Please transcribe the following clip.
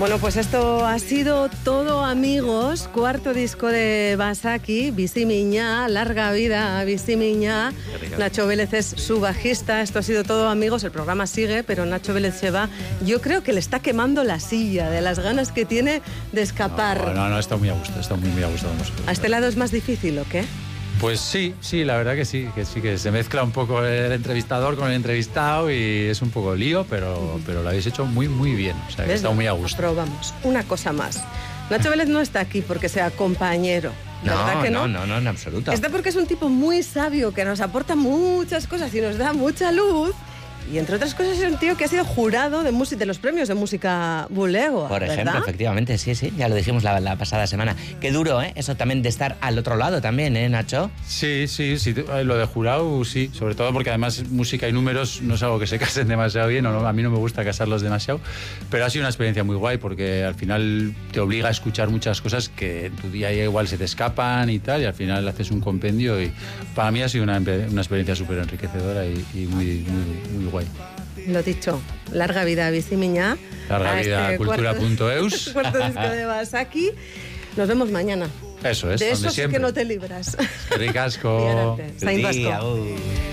Bueno, pues esto ha sido todo, amigos. Cuarto disco de Basaki, Bizi Miña, larga vida a Bizi Miña. Nacho Vélez es su bajista. Esto ha sido todo, amigos. El programa sigue, pero Nacho Vélez se va. Yo creo que le está quemando la silla de las ganas que tiene de escapar. No, está muy a gusto, está muy a gusto. ¿A este lado es más difícil o qué? Pues sí, la verdad que sí, que se mezcla un poco el entrevistador con el entrevistado y es un poco lío, pero lo habéis hecho muy bien, o sea que está muy a gusto. Probamos. Una cosa más. Nacho Vélez no está aquí porque sea compañero. ¿Verdad que no? No, en absoluto. Está porque es un tipo muy sabio que nos aporta muchas cosas y nos da mucha luz. Y entre otras cosas es un tío que ha sido jurado de los premios de música Bulego. Por ejemplo, ¿verdad? efectivamente, sí, ya lo dijimos la pasada semana. Qué duro, ¿eh? Eso también de estar al otro lado también, ¿eh, Nacho? Sí, lo de jurado sí, sobre todo porque además música y números no es algo que se casen demasiado bien, a mí no me gusta casarlos demasiado, pero ha sido una experiencia muy guay porque al final te obliga a escuchar muchas cosas que en tu día a día igual se te escapan y tal, y al final haces un compendio y para mí ha sido una experiencia súper enriquecedora y muy guay. Lo dicho, larga vida a Bizi Miña. Larga vida cultura.eus. Cuarto disco de Basaki. Nos vemos mañana. Eso es, de donde esos siempre. que no te libras. Qué ricasco. Zain Vasco.